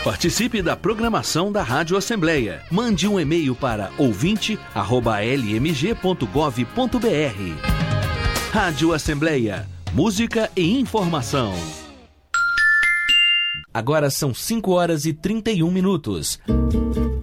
Participe da programação da Rádio Assembleia. Mande um e-mail para ouvinte@lmg.gov.br. Rádio Assembleia. Música e informação. Agora são 5 horas e 31 minutos.